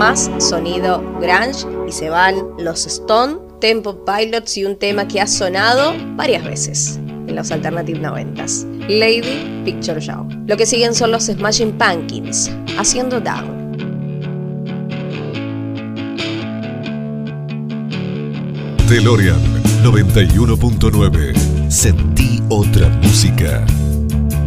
más sonido grunge y se van los Stone Temple Pilots y un tema que ha sonado varias veces en los Alternative 90s, Lady Picture Show. Lo que siguen son los Smashing Pumpkins, haciendo Down. DeLorean 91.9. Sentí otra música.